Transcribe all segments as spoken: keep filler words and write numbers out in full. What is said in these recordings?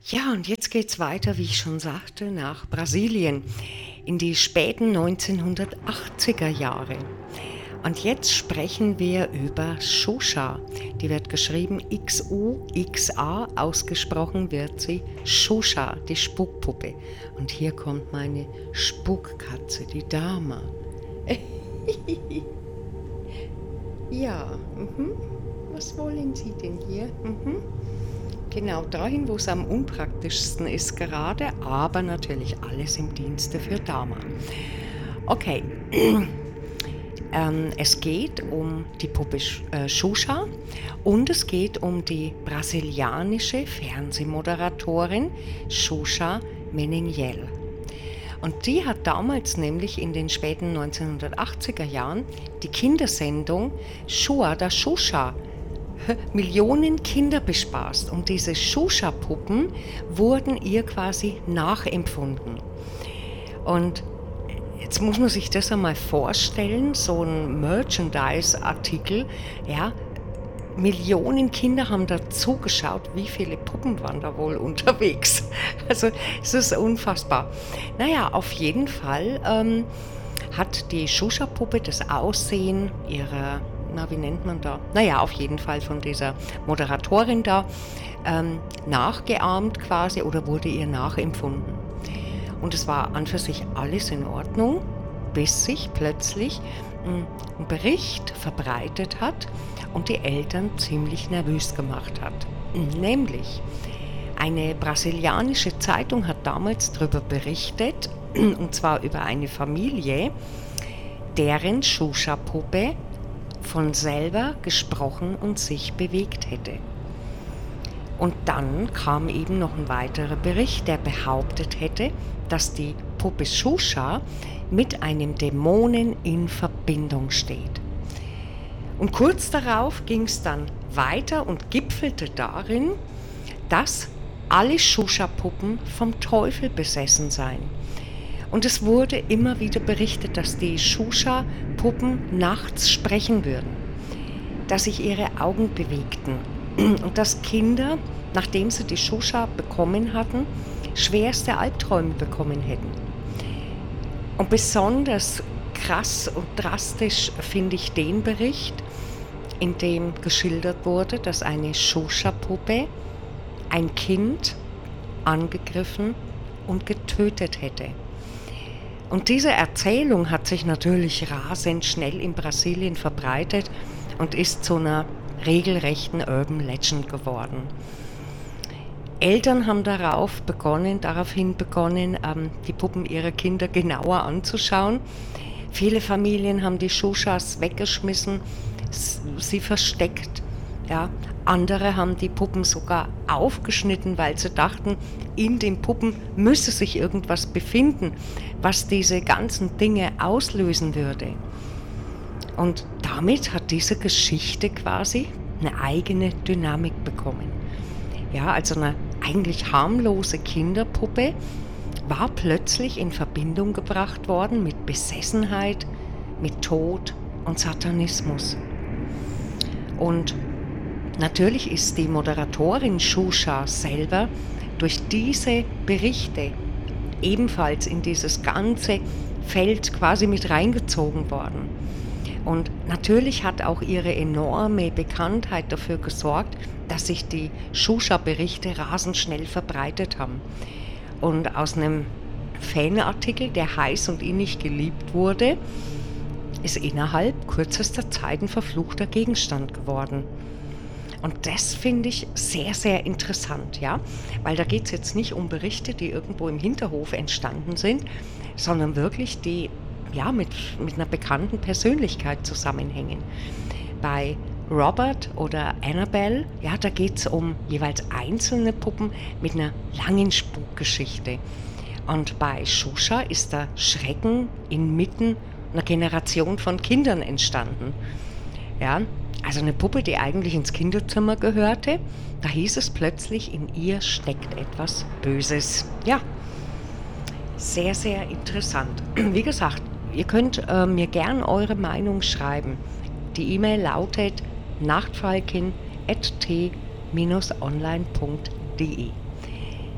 Ja, und jetzt geht's weiter, wie ich schon sagte, nach Brasilien in die späten neunzehnhundertachtziger Jahre. Und jetzt sprechen wir über Xuxa. Die wird geschrieben X U X A, ausgesprochen wird sie Xuxa, die Spukpuppe. Und hier kommt meine Spukkatze, die Dama. Ja, mhm. Was wollen Sie denn hier? Mhm. Genau dahin, wo es am unpraktischsten ist gerade, aber natürlich alles im Dienste für Dama. Okay, ähm, es geht um die Puppe äh, Xuxa und es geht um die brasilianische Fernsehmoderatorin Xuxa Meneghel. Und die hat damals nämlich in den späten neunzehnhundertachtziger Jahren die Kindersendung Show da Xuxa Millionen Kinder bespaßt, und diese Xuxa-Puppen wurden ihr quasi nachempfunden. Und jetzt muss man sich das einmal vorstellen, so ein Merchandise-Artikel, ja, Millionen Kinder haben da zugeschaut, wie viele Puppen waren da wohl unterwegs. Also es ist unfassbar. Naja, auf jeden Fall ähm, hat die Xuxa-Puppe das Aussehen ihrer, na wie nennt man da? Naja, auf jeden Fall von dieser Moderatorin da ähm, nachgeahmt quasi oder wurde ihr nachempfunden. Und es war an für sich alles in Ordnung, bis sich plötzlich mh, ein Bericht verbreitet hat und die Eltern ziemlich nervös gemacht hat. Nämlich, eine brasilianische Zeitung hat damals darüber berichtet, und zwar über eine Familie, deren Xuxa-Puppe von selber gesprochen und sich bewegt hätte. Und dann kam eben noch ein weiterer Bericht, der behauptet hätte, dass die Puppe Xuxa mit einem Dämonen in Verbindung steht. Und kurz darauf ging es dann weiter und gipfelte darin, dass alle Xuxa-Puppen vom Teufel besessen seien. Und es wurde immer wieder berichtet, dass die Xuxa-Puppen nachts sprechen würden, dass sich ihre Augen bewegten und dass Kinder, nachdem sie die Xuxa bekommen hatten, schwerste Albträume bekommen hätten. Und besonders krass und drastisch finde ich den Bericht, in dem geschildert wurde, dass eine Xuxa-Puppe ein Kind angegriffen und getötet hätte. Und diese Erzählung hat sich natürlich rasend schnell in Brasilien verbreitet und ist zu einer regelrechten Urban Legend geworden. Eltern haben darauf begonnen, daraufhin begonnen, ähm, die Puppen ihrer Kinder genauer anzuschauen. Viele Familien haben die Xuxas weggeschmissen, sie versteckt. Ja. Andere haben die Puppen sogar aufgeschnitten, weil sie dachten, in den Puppen müsse sich irgendwas befinden, was diese ganzen Dinge auslösen würde. Und damit hat diese Geschichte quasi eine eigene Dynamik bekommen. Ja, also eine eigentlich harmlose Kinderpuppe war plötzlich in Verbindung gebracht worden mit Besessenheit, mit Tod und Satanismus. Und natürlich ist die Moderatorin Xuxa selber durch diese Berichte ebenfalls in dieses ganze Feld quasi mit reingezogen worden. Und natürlich hat auch ihre enorme Bekanntheit dafür gesorgt, dass sich die Xuxa-Berichte rasend schnell verbreitet haben. Und aus einem Fanartikel, der heiß und innig geliebt wurde, ist innerhalb kürzester Zeit ein verfluchter Gegenstand geworden. Und das finde ich sehr, sehr interessant, ja, weil da geht es jetzt nicht um Berichte, die irgendwo im Hinterhof entstanden sind, sondern wirklich die ja, mit, mit einer bekannten Persönlichkeit zusammenhängen. Bei Robert oder Annabelle, ja, da geht es um jeweils einzelne Puppen mit einer langen Spukgeschichte. Und bei Xuxa ist der Schrecken inmitten einer Generation von Kindern entstanden. Ja, also eine Puppe, die eigentlich ins Kinderzimmer gehörte, da hieß es plötzlich, in ihr steckt etwas Böses. Ja, sehr, sehr interessant. Wie gesagt, ihr könnt äh, mir gern eure Meinung schreiben. Die E-Mail lautet nachtfalkin at t dash online punkt de.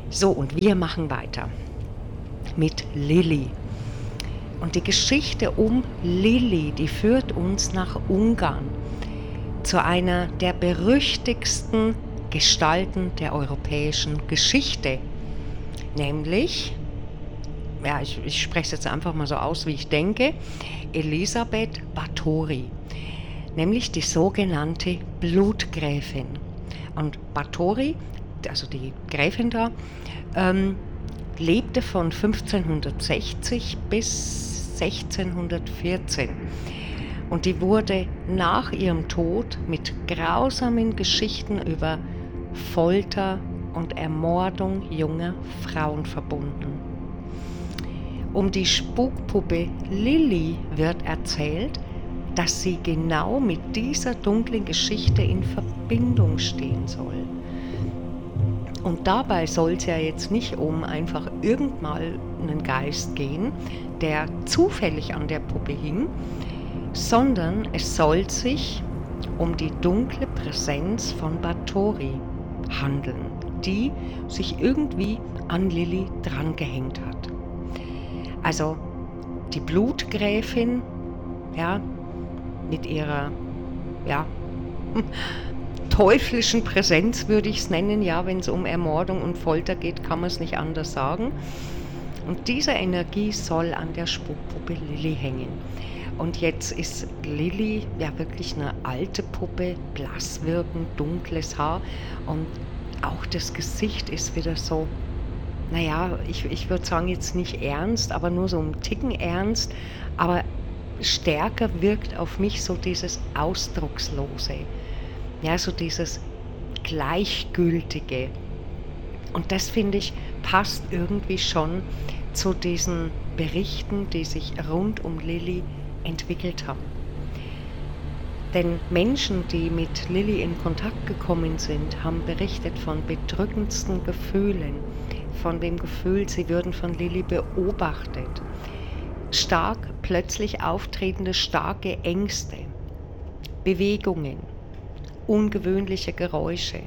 So, und wir machen weiter mit Lilli. Und die Geschichte um Lilli, die führt uns nach Ungarn, zu einer der berüchtigsten Gestalten der europäischen Geschichte, nämlich, ja, ich, ich spreche es jetzt einfach mal so aus, wie ich denke, Elisabeth Báthory, nämlich die sogenannte Blutgräfin. Und Báthory, also die Gräfin da, ähm, lebte von fünfzehnhundertsechzig bis sechzehnhundertvierzehn. Und die wurde nach ihrem Tod mit grausamen Geschichten über Folter und Ermordung junger Frauen verbunden. Um die Spukpuppe Lilli wird erzählt, dass sie genau mit dieser dunklen Geschichte in Verbindung stehen soll. Und dabei soll es ja jetzt nicht um einfach irgendmal einen Geist gehen, der zufällig an der Puppe hing, sondern es soll sich um die dunkle Präsenz von Báthory handeln, die sich irgendwie an Lilli drangehängt hat. Also die Blutgräfin, ja, mit ihrer, ja, teuflischen Präsenz würde ich es nennen, ja, wenn es um Ermordung und Folter geht, kann man es nicht anders sagen. Und diese Energie soll an der Spukpuppe Lilli hängen. Und jetzt ist Lilli ja wirklich eine alte Puppe, blass wirkend, dunkles Haar und auch das Gesicht ist wieder so, naja, ich, ich würde sagen jetzt nicht ernst, aber nur so einen Ticken ernst, aber stärker wirkt auf mich so dieses Ausdruckslose, ja, so dieses Gleichgültige. Und das, finde ich, passt irgendwie schon zu diesen Berichten, die sich rund um Lilli entwickelt haben. Denn Menschen, die mit Lilli in Kontakt gekommen sind, haben berichtet von bedrückendsten Gefühlen, von dem Gefühl, sie würden von Lilli beobachtet. Stark plötzlich auftretende starke Ängste, Bewegungen, ungewöhnliche Geräusche.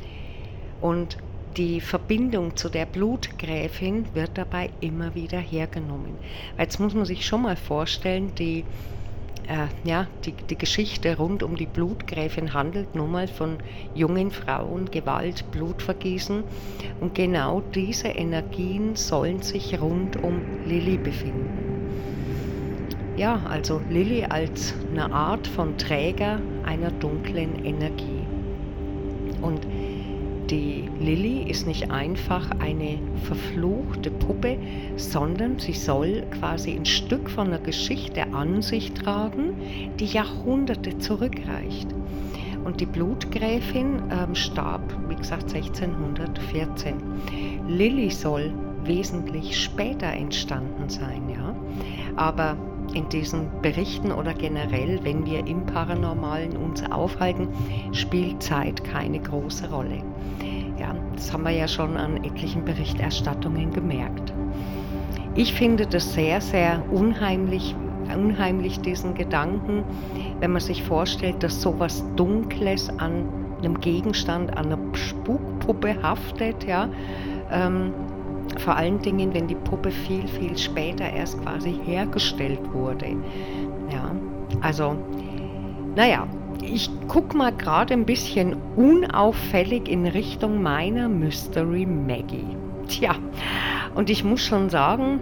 Und die Verbindung zu der Blutgräfin wird dabei immer wieder hergenommen. Jetzt muss man sich schon mal vorstellen, die, äh, ja, die, die Geschichte rund um die Blutgräfin handelt nun mal von jungen Frauen, Gewalt, Blutvergießen. Und genau diese Energien sollen sich rund um Lilli befinden. Ja, also Lilli als eine Art von Träger einer dunklen Energie. Und die Lilli ist nicht einfach eine verfluchte Puppe, sondern sie soll quasi ein Stück von einer Geschichte an sich tragen, die Jahrhunderte zurückreicht. Und die Blutgräfin ähm, starb, wie gesagt, sechzehnhundertvierzehn. Lilli soll wesentlich später entstanden sein, ja. Aber in diesen Berichten oder generell, wenn wir im Paranormalen uns aufhalten, spielt Zeit keine große Rolle. Ja, das haben wir ja schon an etlichen Berichterstattungen gemerkt. Ich finde das sehr, sehr unheimlich, unheimlich, diesen Gedanken, wenn man sich vorstellt, dass sowas Dunkles an einem Gegenstand, an einer Spukpuppe haftet, ja, ähm, vor allen Dingen, wenn die Puppe viel, viel später erst quasi hergestellt wurde. Ja, also, naja, ich gucke mal gerade ein bisschen unauffällig in Richtung meiner Mystery Maggie. Tja, und ich muss schon sagen,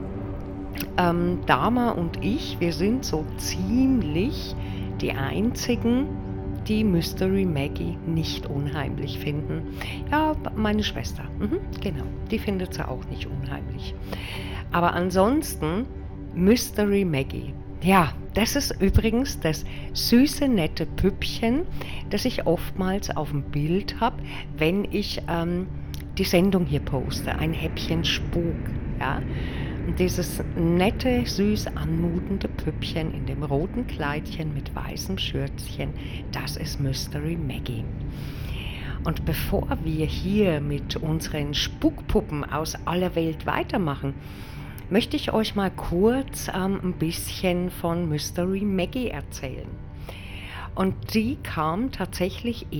ähm, Dama und ich, wir sind so ziemlich die einzigen, die Mystery Maggie nicht unheimlich finden. Ja, meine Schwester, mhm, genau, die findet sie auch nicht unheimlich. Aber ansonsten, Mystery Maggie, ja, das ist übrigens das süße, nette Püppchen, das ich oftmals auf dem Bild habe, wenn ich ähm, die Sendung hier poste, ein Häppchen Spuk, ja. Und dieses nette, süß anmutende Püppchen in dem roten Kleidchen mit weißem Schürzchen, das ist Mystery Maggie. Und bevor wir hier mit unseren Spukpuppen aus aller Welt weitermachen, möchte ich euch mal kurz ähm, ein bisschen von Mystery Maggie erzählen. Und die kam tatsächlich